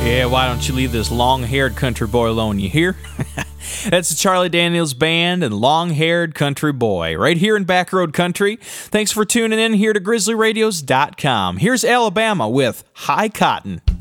Yeah, why don't you leave this long-haired country boy alone, you hear? That's the Charlie Daniels Band and Long-Haired Country Boy, right here in Backroad Country. Thanks for tuning in here to GrizzlyRadios.com. Here's Alabama with High Cotton.